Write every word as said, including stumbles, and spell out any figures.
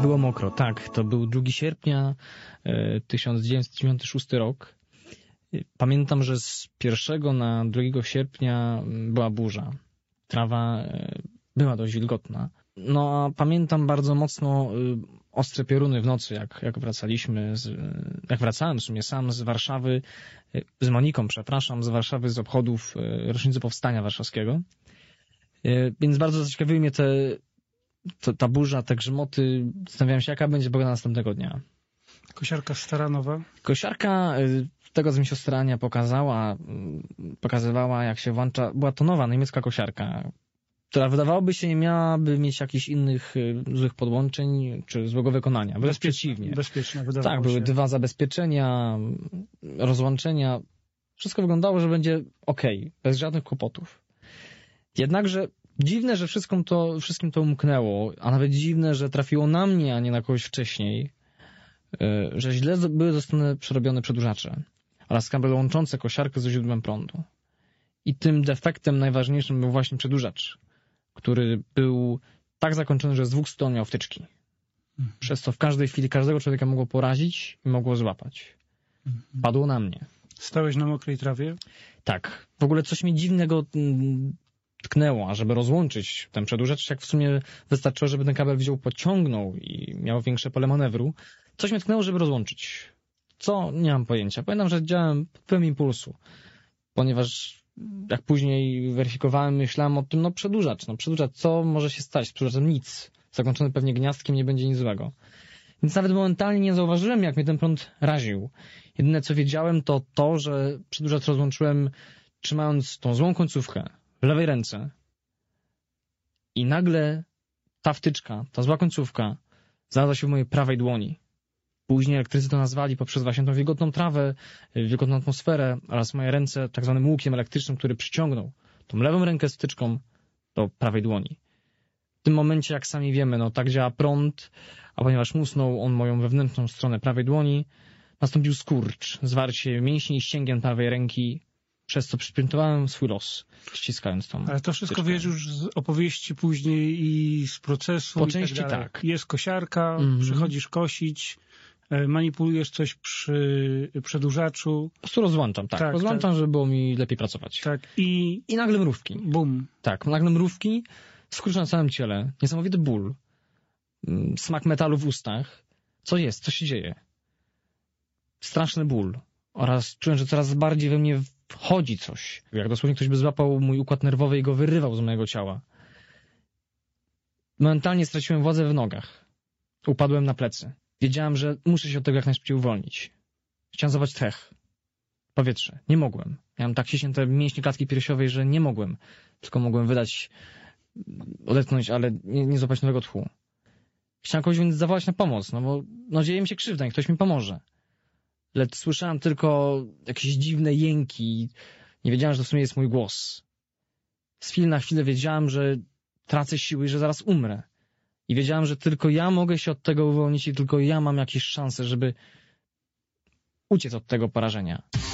Było mokro, tak. To był drugiego sierpnia tysiąc dziewięćset dziewięćdziesiąty szósty rok. Pamiętam, że z pierwszego na drugiego sierpnia była burza. Trawa była dość wilgotna. No a pamiętam bardzo mocno ostre pioruny w nocy, jak, jak wracaliśmy, z, jak wracałem w sumie sam z Warszawy, z Moniką, przepraszam, z Warszawy z obchodów rocznicy Powstania Warszawskiego. Więc bardzo zaciekawiły mnie te, to, ta burza, te grzmoty. Zastanawiałem się, jaka będzie pogoda następnego dnia. Kosiarka staranowa? Kosiarka, tego co mi siostra Ania pokazała, pokazywała jak się włącza, była to nowa niemiecka kosiarka, która wydawałoby się nie miałaby mieć jakichś innych złych podłączeń czy złego wykonania. Wręcz przeciwnie. Bezpieczna, wydawało Tak, były się. dwa zabezpieczenia, rozłączenia. Wszystko wyglądało, że będzie okej, bez żadnych kłopotów. Jednakże dziwne, że wszystkim to, wszystkim to umknęło, a nawet dziwne, że trafiło na mnie, a nie na kogoś wcześniej, że źle były zostane przerobione przedłużacze oraz kable łączące kosiarkę ze źródłem prądu. I tym defektem najważniejszym był właśnie przedłużacz, który był tak zakończony, że z dwóch stron miał wtyczki. Mhm. Przez co w każdej chwili każdego człowieka mogło porazić i mogło złapać. Mhm. Padło na mnie. Stałeś na mokrej trawie? Tak. W ogóle coś mi dziwnego tknęło, a żeby rozłączyć ten przedłużacz, jak w sumie wystarczyło, żeby ten kabel wziął, pociągnął i miał większe pole manewru. Coś mnie tknęło, żeby rozłączyć. Co? Nie mam pojęcia. Pamiętam, że działałem pod wpływem impulsu, ponieważ jak później weryfikowałem, myślałem o tym, no przedłużacz, no przedłużacz, co może się stać z przedłużaczem? Nic. Zakończony pewnie gniazdkiem, nie będzie nic złego. Więc nawet momentalnie nie zauważyłem, jak mnie ten prąd raził. Jedyne co wiedziałem, to to, że przedłużacz rozłączyłem trzymając tą złą końcówkę w lewej ręce i nagle ta wtyczka, ta zła końcówka znalazła się w mojej prawej dłoni. Później elektrycy to nazwali poprzez właśnie tą wilgotną trawę, wilgotną atmosferę oraz moje ręce tak zwanym łukiem elektrycznym, który przyciągnął tą lewą rękę z wtyczką do prawej dłoni. W tym momencie, jak sami wiemy, no tak działa prąd, a ponieważ musnął on moją wewnętrzną stronę prawej dłoni, nastąpił skurcz, zwarcie mięśni i ścięgien prawej ręki, przez co przypiętowałem swój los, ściskając tą Ale to wszystko wtyczkę. wiesz już z opowieści później i z procesu. Po i części tak, dalej. tak. Jest kosiarka, mm-hmm. przychodzisz kosić, manipulujesz coś przy przedłużaczu. Po prostu rozłączam, tak. tak rozłączam, tak. żeby było mi lepiej pracować. Tak. I, I nagle mrówki. Bum. Tak, nagle mrówki, skurcz na całym ciele, niesamowity ból, smak metalu w ustach. Co jest? Co się dzieje? Straszny ból. Oraz czułem, że coraz bardziej we mnie wchodzi coś. Jak dosłownie ktoś by złapał mój układ nerwowy i go wyrywał z mojego ciała. Momentalnie straciłem władzę w nogach. Upadłem na plecy. Wiedziałem, że muszę się od tego jak najszybciej uwolnić. Chciałem zobaczyć tchech. Powietrze. Nie mogłem. Miałem tak ściśnięte mięśnie klatki piersiowej, że nie mogłem. Tylko mogłem wydać, odetchnąć, ale nie, nie złapać nowego tchu. Chciałem kogoś więc zawołać na pomoc, no bo no, dzieje mi się krzywda i ktoś mi pomoże. Lecz słyszałem tylko jakieś dziwne jęki. Nie wiedziałem, że to w sumie jest mój głos. Z chwili na chwilę wiedziałem, że tracę siły i że zaraz umrę. I wiedziałem, że tylko ja mogę się od tego uwolnić i tylko ja mam jakieś szanse, żeby uciec od tego porażenia.